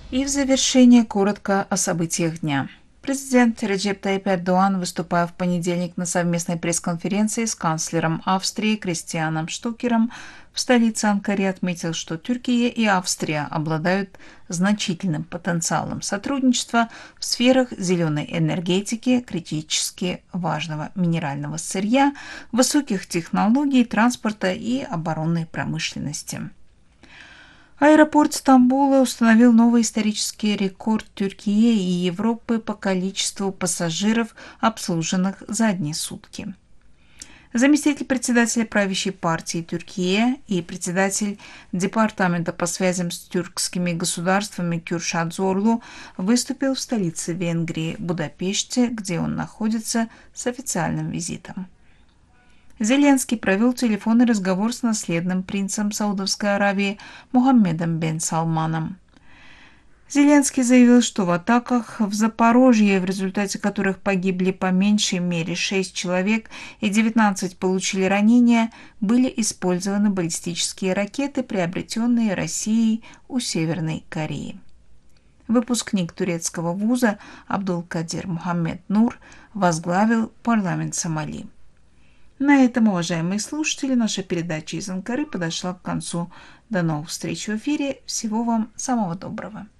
И в завершение коротко о событиях дня. Президент Реджеп Тайип Эрдоğan, выступая в понедельник на совместной пресс-конференции с канцлером Австрии Кристианом Штокером в столице Анкаре, отметил, что Тюркия и Австрия обладают значительным потенциалом сотрудничества в сферах зеленой энергетики, критически важного минерального сырья, высоких технологий, транспорта и оборонной промышленности. Аэропорт Стамбула установил новый исторический рекорд Тюркии и Европы по количеству пассажиров, обслуженных за одни сутки. Заместитель председателя правящей партии Тюркия и председатель департамента по связям с тюркскими государствами Кюршат Зорлу выступил в столице Венгрии, Будапеште, где он находится с официальным визитом. Зеленский провел телефонный разговор с наследным принцем Саудовской Аравии Мухаммедом бен Салманом. Зеленский заявил, что в атаках в Запорожье, в результате которых погибли по меньшей мере 6 человек и 19 получили ранения, были использованы баллистические ракеты, приобретенные Россией у Северной Кореи. Выпускник турецкого вуза Абдулкадир Мухаммед Нур возглавил парламент Сомали. На этом, уважаемые слушатели, наша передача из Анкары подошла к концу. До новых встреч в эфире. Всего вам самого доброго.